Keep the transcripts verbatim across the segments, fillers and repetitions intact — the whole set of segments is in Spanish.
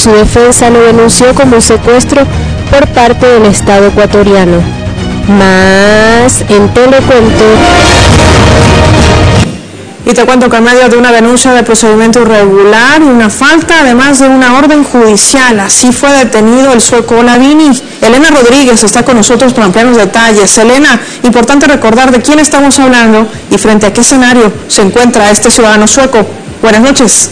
su defensa lo denunció como un secuestro por parte del Estado ecuatoriano. Más en Telecuento. Y te cuento que en medio de una denuncia de procedimiento irregular y una falta, además de una orden judicial, así fue detenido el sueco Olavini. Elena Rodríguez está con nosotros para ampliar detalles. Elena, importante recordar de quién estamos hablando y frente a qué escenario se encuentra este ciudadano sueco. Buenas noches.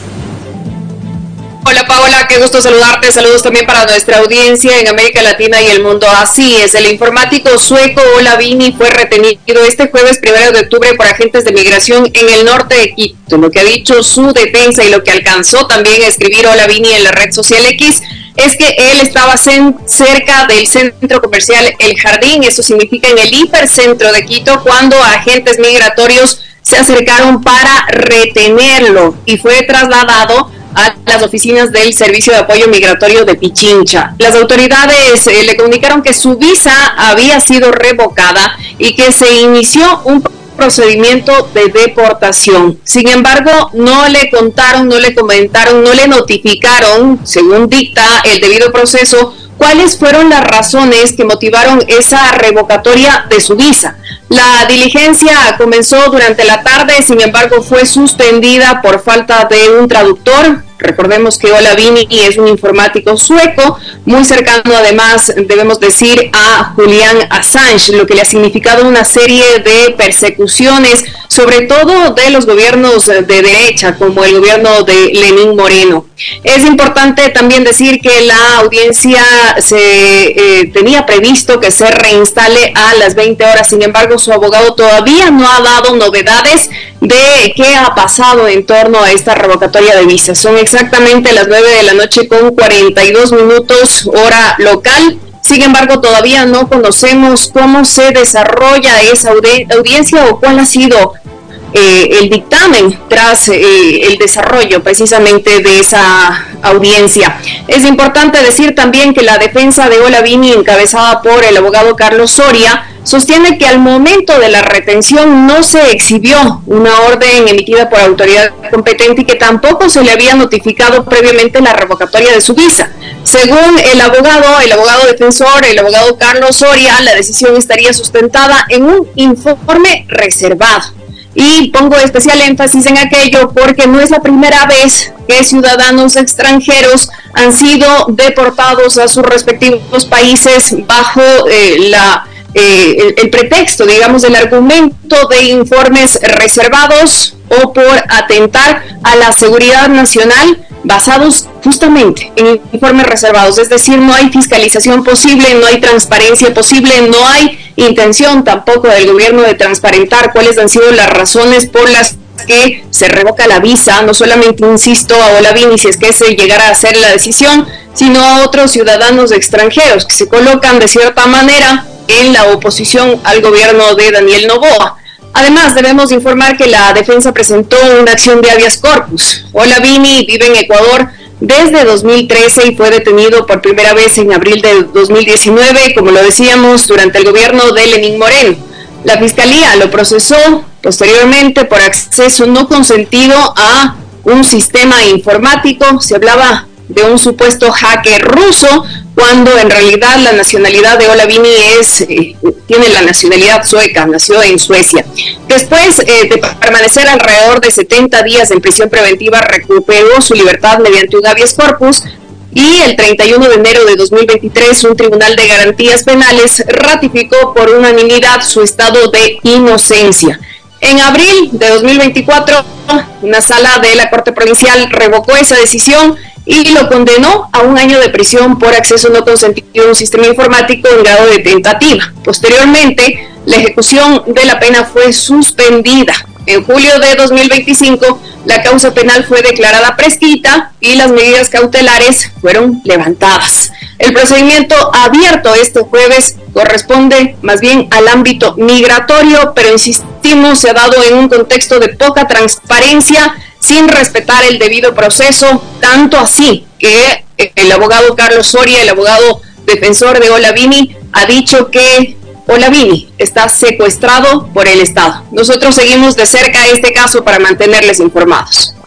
Hola Paola, qué gusto saludarte, saludos también para nuestra audiencia en América Latina y el mundo. Así es, el informático sueco Olavini fue retenido este jueves primero de octubre por agentes de migración en el norte de Quito. Lo que ha dicho su defensa y lo que alcanzó también a escribir Olavini en la red social X es que él estaba cerca del centro comercial El Jardín, eso significa en el hipercentro de Quito, cuando agentes migratorios se acercaron para retenerlo y fue trasladado a las oficinas del Servicio de Apoyo Migratorio de Pichincha. Las autoridades eh, le comunicaron que su visa había sido revocada y que se inició un procedimiento de deportación. Sin embargo, no le contaron, no le comentaron, no le notificaron, según dicta el debido proceso, cuáles fueron las razones que motivaron esa revocatoria de su visa. La diligencia comenzó durante la tarde, sin embargo fue suspendida por falta de un traductor. Recordemos que Olavini es un informático sueco, muy cercano además, debemos decir, a Julian Assange, lo que le ha significado una serie de persecuciones, sobre todo de los gobiernos de derecha, como el gobierno de Lenín Moreno. Es importante también decir que la audiencia se eh, tenía previsto que se reinstale a las veinte horas, sin embargo su abogado todavía no ha dado novedades de qué ha pasado en torno a esta revocatoria de visas. Son exactamente las nueve de la noche con cuarenta y dos minutos hora local. Sin embargo, todavía no conocemos cómo se desarrolla esa audi- audiencia o cuál ha sido eh, el dictamen tras eh, el desarrollo precisamente de esa audiencia. Es importante decir también que la defensa de Olavini, encabezada por el abogado Carlos Soria, sostiene que al momento de la retención no se exhibió una orden emitida por autoridad competente y que tampoco se le había notificado previamente la revocatoria de su visa. Según el abogado, el abogado defensor, el abogado Carlos Soria, la decisión estaría sustentada en un informe reservado. Y pongo especial énfasis en aquello porque no es la primera vez que ciudadanos extranjeros han sido deportados a sus respectivos países bajo eh, la Eh, el, el pretexto, digamos, del argumento de informes reservados o por atentar a la seguridad nacional basados justamente en informes reservados. Es decir, no hay fiscalización posible, no hay transparencia posible, no hay intención tampoco del gobierno de transparentar cuáles han sido las razones por las que se revoca la visa, no solamente, insisto, a Olavini si es que se llegara a hacer la decisión, sino a otros ciudadanos extranjeros que se colocan de cierta manera en la oposición al gobierno de Daniel Noboa. Además, debemos informar que la defensa presentó una acción de habeas corpus. Olavini vive en Ecuador desde dos mil trece y fue detenido por primera vez en abril de dos mil diecinueve, como lo decíamos, durante el gobierno de Lenín Moreno. La Fiscalía lo procesó posteriormente por acceso no consentido a un sistema informático. Se hablaba de un supuesto hacker ruso, cuando en realidad la nacionalidad de Olavini es, eh, tiene la nacionalidad sueca, nació en Suecia. Después eh, de permanecer alrededor de setenta días en prisión preventiva, recuperó su libertad mediante un habeas corpus y el treinta y uno de enero de dos mil veintitrés un tribunal de garantías penales ratificó por unanimidad su estado de inocencia. En abril de dos mil veinticuatro, una sala de la Corte Provincial revocó esa decisión y lo condenó a un año de prisión por acceso no consentido a un sistema informático en grado de tentativa. Posteriormente, la ejecución de la pena fue suspendida. En julio de dos mil veinticinco, la causa penal fue declarada prescrita y las medidas cautelares fueron levantadas. El procedimiento abierto este jueves corresponde más bien al ámbito migratorio, pero insistimos, se ha dado en un contexto de poca transparencia, sin respetar el debido proceso, tanto así que el abogado Carlos Soria, el abogado defensor de Olavini, ha dicho que Olavini está secuestrado por el Estado. Nosotros seguimos de cerca este caso para mantenerles informados.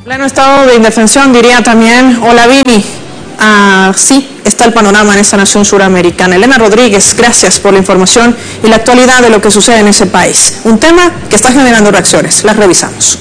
Pleno estado de indefensión, diría también Olavini. Así está el panorama en esta nación suramericana. Elena Rodríguez, gracias por la información y la actualidad de lo que sucede en ese país. Un tema que está generando reacciones. Las revisamos.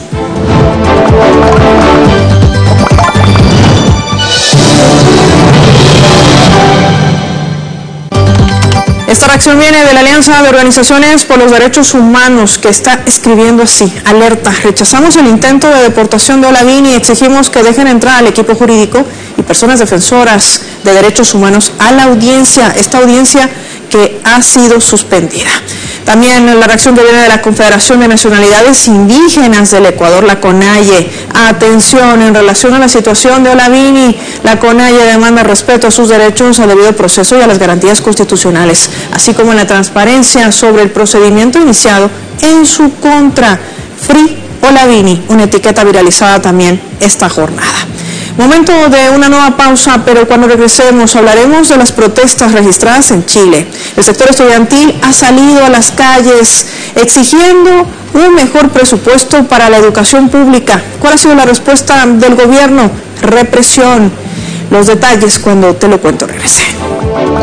Esta reacción viene de la Alianza de Organizaciones por los Derechos Humanos, que está escribiendo así: alerta, rechazamos el intento de deportación de Olavini y exigimos que dejen entrar al equipo jurídico y personas defensoras de derechos humanos a la audiencia, esta audiencia que ha sido suspendida. También la reacción que viene de la Confederación de Nacionalidades Indígenas del Ecuador, la CONAIE. Atención, en relación a la situación de Olavini, la CONAIE demanda respeto a sus derechos al debido proceso y a las garantías constitucionales, así como la transparencia sobre el procedimiento iniciado en su contra. Free Olavini, una etiqueta viralizada también esta jornada. Momento de una nueva pausa, pero cuando regresemos hablaremos de las protestas registradas en Chile. El sector estudiantil ha salido a las calles exigiendo un mejor presupuesto para la educación pública. ¿Cuál ha sido la respuesta del gobierno? Represión. Los detalles cuando te lo cuento regrese.